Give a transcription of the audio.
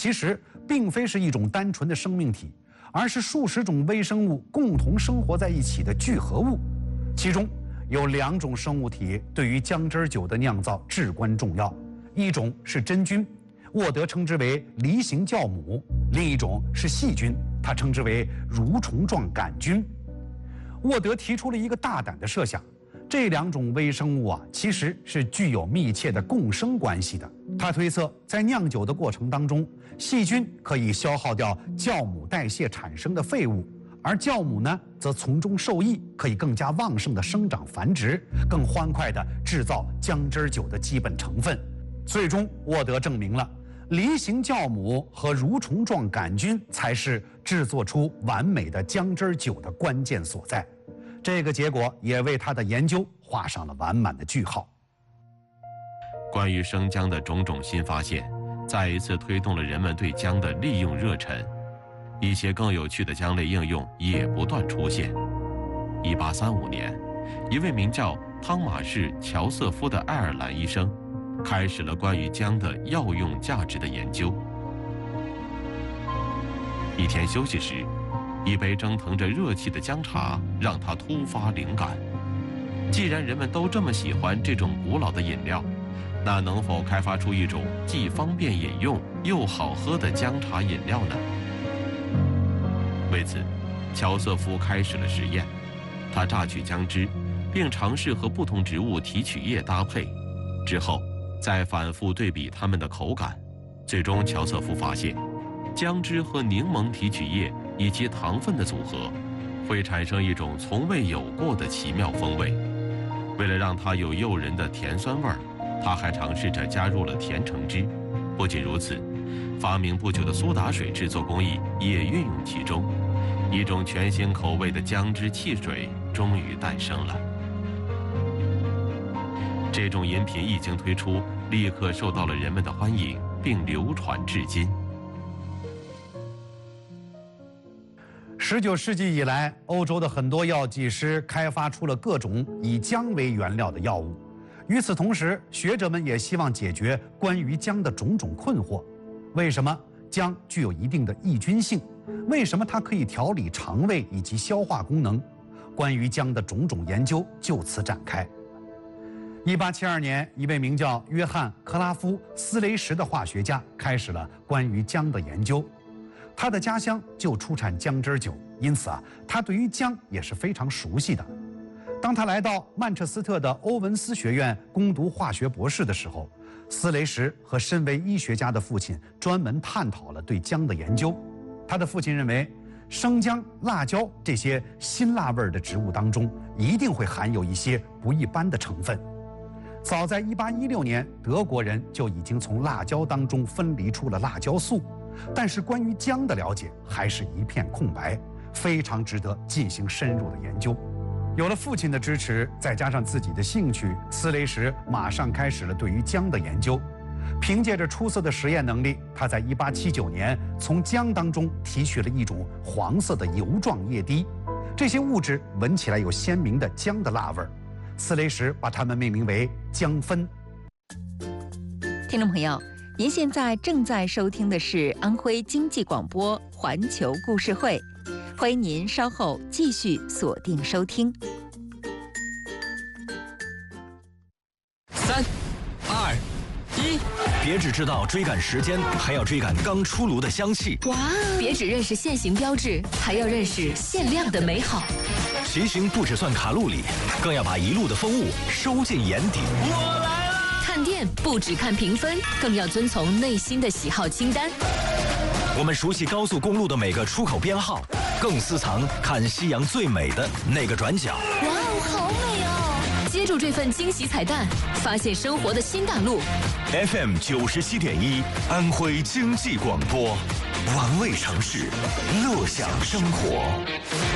其实并非是一种单纯的生命体，而是数十种微生物共同生活在一起的聚合物。其中有2种生物体对于姜汁酒的酿造至关重要，一种是真菌，沃德称之为梨形酵母；另一种是细菌，他称之为蠕虫状杆菌。沃德提出了一个大胆的设想，这2种微生物其实是具有密切的共生关系的。他推测，在酿酒的过程当中，细菌可以消耗掉酵母代谢产生的废物，而酵母呢，则从中受益，可以更加旺盛的生长繁殖，更欢快地制造姜汁酒的基本成分。最终，沃德证明了梨形酵母和蠕虫状杆菌才是制作出完美的姜汁酒的关键所在。这个结果也为他的研究画上了完满的句号。 关于生姜的种种新发现，再一次推动了人们对姜的利用热忱。一些更有趣的姜类应用也不断出现。1835年，一位名叫汤马士·乔瑟夫的爱尔兰医生开始了关于姜的药用价值的研究。一天休息时，一杯蒸腾着热气的姜茶让他突发灵感：既然人们都这么喜欢这种古老的饮料，那能否开发出一种既方便饮用又好喝的姜茶饮料呢？为此，乔瑟夫开始了实验。他榨取姜汁，并尝试和不同植物提取液搭配，之后再反复对比它们的口感。最终，乔瑟夫发现，姜汁和柠檬提取液以及糖分的组合，会产生一种从未有过的奇妙风味。为了让它有诱人的甜酸味儿，他还尝试着加入了甜橙汁。不仅如此，发明不久的苏打水制作工艺也运用其中，一种全新口味的姜汁汽水终于诞生了。这种饮品一经推出，立刻受到了人们的欢迎，并流传至今。 19世纪以来，欧洲的很多药剂师开发出了各种以姜为原料的药物。与此同时，学者们也希望解决关于姜的种种困惑：为什么姜具有一定的抑菌性？为什么它可以调理肠胃以及消化功能？关于姜的种种研究就此展开。1872年，一位名叫约翰·克拉夫·斯雷什的化学家开始了关于姜的研究。他的家乡就出产姜汁酒，因此他对于姜也是非常熟悉的。当他来到曼彻斯特的欧文斯学院攻读化学博士的时候，斯雷什和身为医学家的父亲专门探讨了对姜的研究。他的父亲认为，生姜、辣椒这些辛辣味的植物当中一定会含有一些不一般的成分。早在1816年，德国人就已经从辣椒当中分离出了辣椒素，但是关于姜的了解还是一片空白，非常值得进行深入的研究。有了父亲的支持，再加上自己的兴趣，斯雷什马上开始了对于姜的研究。凭借着出色的实验能力，他在1879年从姜当中提取了一种黄色的油状液滴，这些物质闻起来有鲜明的姜的辣味儿。斯雷什把它们命名为姜酚。 听众朋友，您现在正在收听的是安徽经济广播环球故事会，欢迎您稍后继续锁定收听。 3、2、1，别只知道追赶时间，还要追赶刚出炉的香气。 哇！别只认识现行标志，还要认识限量的美好。 骑行不只算卡路里，更要把一路的风物收进眼底。 我来了！看店不只看评分，更要遵从内心的喜好清单。 我们熟悉高速公路的每个出口编号，更私藏看夕阳最美的那个转角。 哇哦，好美哦！接住这份惊喜彩蛋，发现生活的新大陆。 FM 97.1，安徽经济广播，玩味城市，乐享生活。